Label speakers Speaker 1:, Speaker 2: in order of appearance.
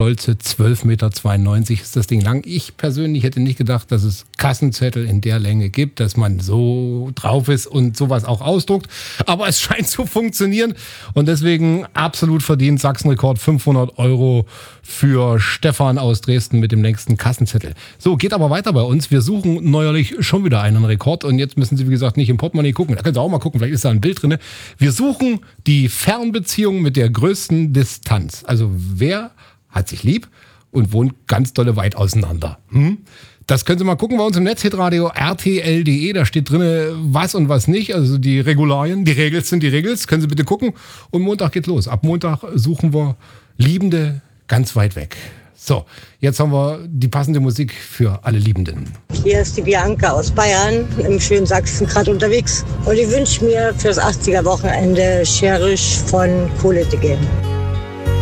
Speaker 1: stolze 12,92 Meter ist das Ding lang. Ich persönlich hätte nicht gedacht, dass es Kassenzettel in der Länge gibt, dass man so drauf ist und sowas auch ausdruckt. Aber es scheint zu funktionieren und deswegen absolut verdient. Sachsenrekord 500 Euro für Stefan aus Dresden mit dem längsten Kassenzettel. So, geht aber weiter bei uns. Wir suchen neuerlich schon wieder einen Rekord und jetzt müssen Sie, wie gesagt, nicht im Portemonnaie gucken. Da können Sie auch mal gucken, vielleicht ist da ein Bild drin. Wir suchen die Fernbeziehung mit der größten Distanz. Also wer hat sich lieb und wohnt ganz dolle weit auseinander? Das können Sie mal gucken bei uns im Netz, hitradio rtl.de. Da steht drin, was und was nicht. Also die Regularien, die Regels sind die Regels. Können Sie bitte gucken. Und Montag geht los. Ab Montag suchen wir Liebende ganz weit weg. So, jetzt haben wir die passende Musik für alle Liebenden.
Speaker 2: Hier ist die Bianca aus Bayern, im schönen Sachsen gerade unterwegs. Und ich wünsche mir fürs 80er-Wochenende Cherish von Colette gehen.